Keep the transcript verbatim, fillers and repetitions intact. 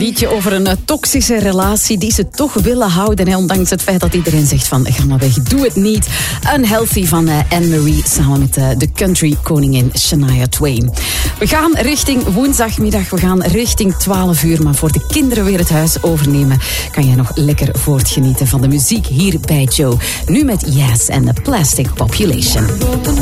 Liedje over een uh, toxische relatie die ze toch willen houden. Hè, ondanks het feit dat iedereen zegt van ga maar weg, doe het niet. Unhealthy van uh, Anne-Marie samen met uh, de country koningin Shania Twain. We gaan richting woensdagmiddag, we gaan richting twaalf uur. Maar voor de kinderen weer het huis overnemen, kan jij nog lekker voortgenieten van de muziek hier bij Joe. Nu met Yes en The Plastic Population.